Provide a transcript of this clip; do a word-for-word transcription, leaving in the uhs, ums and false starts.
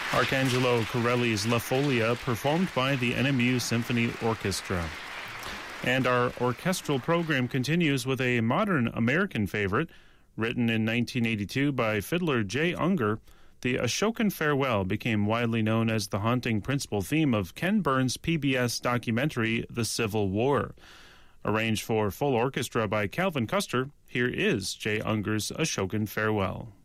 Arcangelo Corelli's La Folia, performed by the N M U Symphony Orchestra. And our orchestral program continues with a modern American favorite, written in nineteen eighty-two by fiddler Jay Unger. The Ashokan Farewell became widely known as the haunting principal theme of Ken Burns' P B S documentary, The Civil War. Arranged for full orchestra by Calvin Custer, here is Jay Unger's Ashokan Farewell.